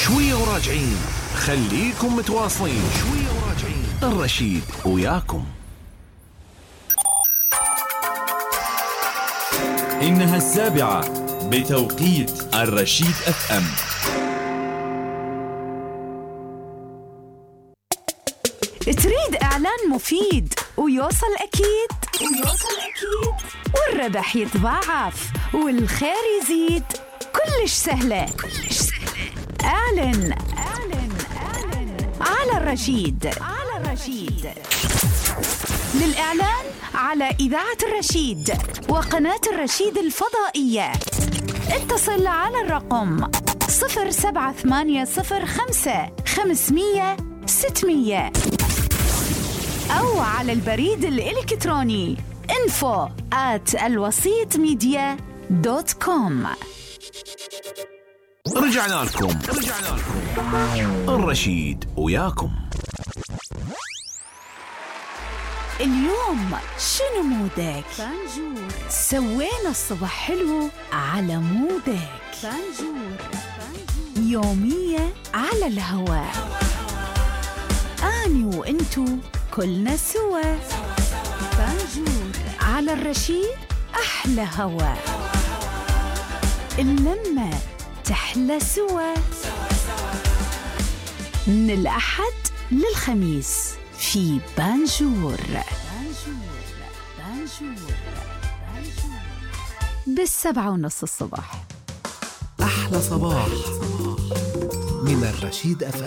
شوية وراجعين، خليكم متواصلين. شوية وراجعين، الرشيد وياكم. إنها 7 بتوقيت الرشيد FM. تريد إعلان مفيد ويوصل أكيد والربح يتضاعف والخير يزيد، كلش سهلة. اعلن على الرشيد. للإعلان على إذاعة الرشيد وقناة الرشيد الفضائية اتصل على الرقم 07805 500 600 أو على البريد الإلكتروني info@alwasitmedia.com. رجعنا لكم. الرشيد وياكم. اليوم شنو مودك؟ فانجور. سوينا الصبح حلو على مودك. فانجور. يومية على الهواء، أني وإنتو كلنا سوا. فانجور على الرشيد، أحلى هوا، اللمة تحلى سوا. من الأحد للخميس في بانجور ب7:30 الصبح. أحلى صباح من الرشيد FM.